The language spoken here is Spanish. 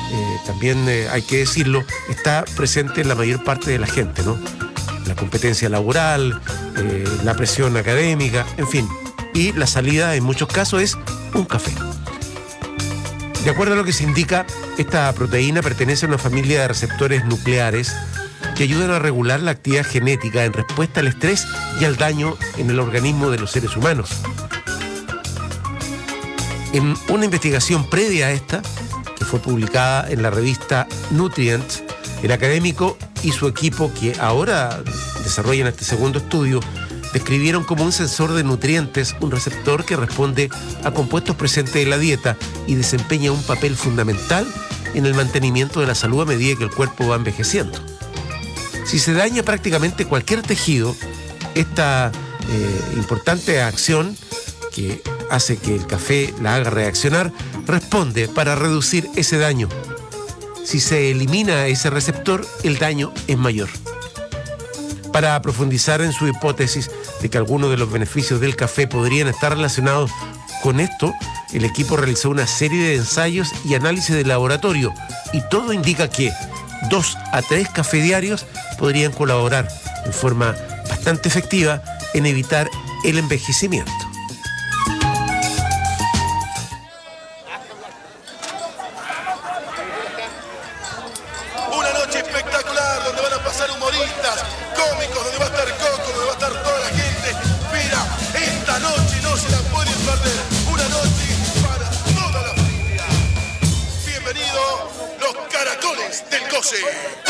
también hay que decirlo, está presente en la mayor parte de la gente, ¿no? La competencia laboral, la presión académica, en fin. Y la salida en muchos casos es un café. De acuerdo a lo que se indica, esta proteína pertenece a una familia de receptores nucleares que ayudan a regular la actividad genética en respuesta al estrés y al daño en el organismo de los seres humanos. En una investigación previa a esta, que fue publicada en la revista Nutrients, el académico y su equipo, que ahora desarrollan este segundo estudio, describieron como un sensor de nutrientes un receptor que responde a compuestos presentes en la dieta y desempeña un papel fundamental en el mantenimiento de la salud a medida que el cuerpo va envejeciendo. Si se daña prácticamente cualquier tejido, esta importante acción que hace que el café la haga reaccionar, responde para reducir ese daño. Si se elimina ese receptor, el daño es mayor. Para profundizar en su hipótesis de que algunos de los beneficios del café podrían estar relacionados con esto, el equipo realizó una serie de ensayos y análisis de laboratorio, y todo indica que 2 a 3 cafés diarios podrían colaborar en forma bastante efectiva en evitar el envejecimiento. Una noche espectacular donde van a pasar humoristas, cómicos, donde va a estar Coco, donde va a estar toda la gente. Mira, esta noche no se la pueden perder. Una noche para toda la familia. Bienvenido, los caracoles del Goce.